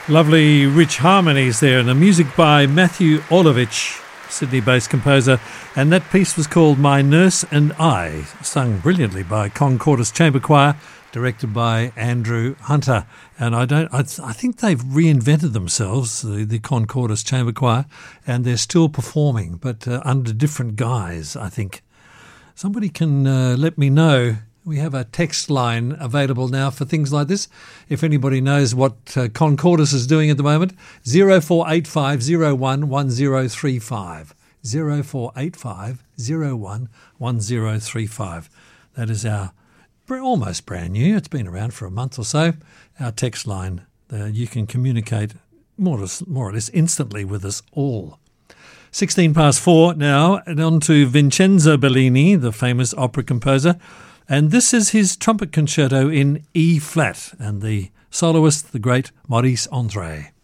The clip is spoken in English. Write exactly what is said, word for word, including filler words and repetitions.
Lovely rich harmonies there, and the music by Matthew Orlovich, Sydney-based composer, and that piece was called My Nurse and I, sung brilliantly by Concordus Chamber Choir, directed by Andrew Hunter. And I don't, I, I think they've reinvented themselves, the, the Concordus Chamber Choir, and they're still performing, but uh, under different guise, I think. Somebody can uh, let me know. We have a text line available now for things like this. If anybody knows what uh, Concordus is doing at the moment, zero four eight five zero one one zero three five. zero four eight five zero one one zero three five. That is our almost brand new, it's been around for a month or so, our text line. Uh, you can communicate more or, less, more or less instantly with us all. sixteen past four now, and on to Vincenzo Bellini, the famous opera composer. And this is his trumpet concerto in E-flat, and the soloist, the great Maurice Andre.